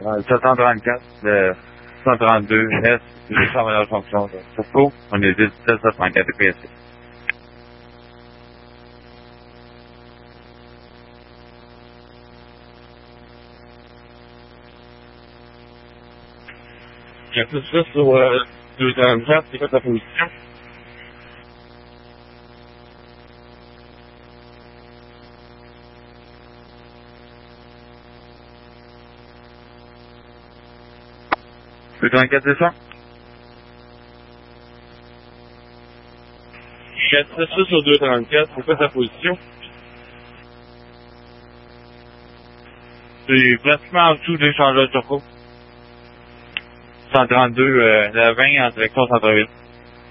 734, le 132 S, les travailleurs de fonction de Foucault, on est 1734 de PSC. J'ai tout ça sur 234, c'est quoi ta position? Le 34, c'est ça? J'ai tout ça sur 234, c'est quoi ta position? C'est pratiquement en dessous des changeurs de Foucault. 132, la 20 en direction centre-ville.